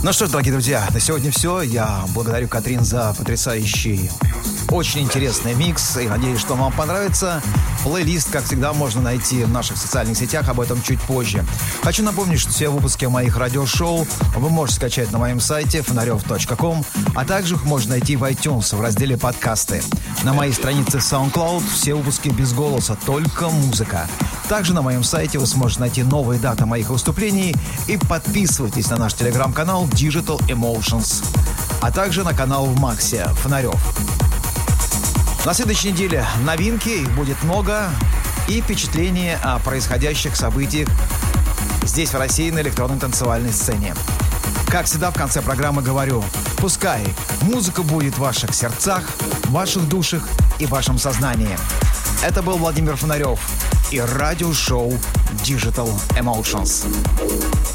Ну что ж, дорогие друзья, на сегодня все. Я благодарю Катрин за потрясающий, очень интересный микс. И надеюсь, что вам понравится. Плейлист, как всегда, можно найти в наших социальных сетях. Об этом чуть позже. Хочу напомнить, что все выпуски моих радиошоу вы можете скачать на моем сайте fonarev.com, а также их можно найти в iTunes в разделе «Подкасты». На моей странице SoundCloud все выпуски без голоса, только музыка. Также на моем сайте вы сможете найти новые даты моих выступлений и подписывайтесь на наш телеграм-канал Digital Emotions, а также на канал в Максе Фонарев. На следующей неделе новинки, их будет много, и впечатления о происходящих событиях здесь, в России, на электронной танцевальной сцене. Как всегда, в конце программы говорю, пускай музыка будет в ваших сердцах, в ваших душах и в вашем сознании. Это был Владимир Фонарев и радиошоу Digital Emotions.